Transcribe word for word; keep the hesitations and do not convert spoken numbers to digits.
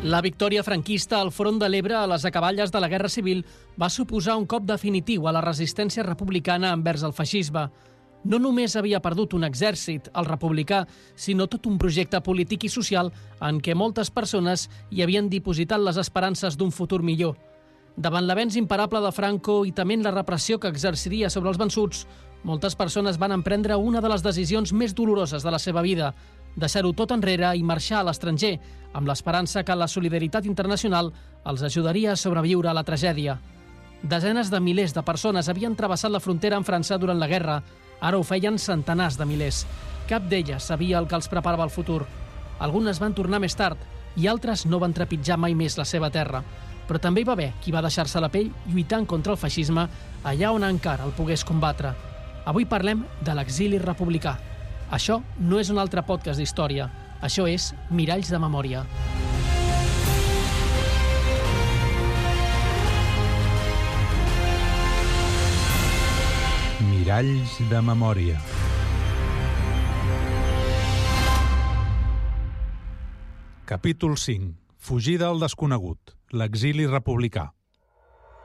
La victòria franquista al front de l'Ebre a les acaballes de la Guerra Civil va suposar un cop definitiu a la resistència republicana envers el feixisme. No només havia perdut un exèrcit, el republicà, sinó tot un projecte polític i social en què moltes persones hi havien dipositat les esperances d'un futur millor. Davant l'avenç imparable de Franco i tement la repressió que exerciria sobre els vençuts, moltes persones van emprendre una de les decisions més doloroses de la seva vida, deixar-ho tot enrere i marxar a l'estranger, amb l'esperança que la solidaritat internacional els ajudaria a sobreviure a la tragèdia. Desenes de milers de persones havien travessat la frontera amb França durant la guerra. Ara ho feien centenars de milers. Cap d'elles sabia el que els preparava el futur. Algunes van tornar més tard i altres no van trepitjar mai més la seva terra. Però també hi va haver qui va deixar-se la pell lluitant contra el feixisme allà on encara el pogués combatre. Avui parlem de l'exili republicà. Això no és un altre podcast d'història. Això és Miralls de Memòria. Miralls de Memòria. Capítol cinc. Fugida al desconegut. L'exili republicà.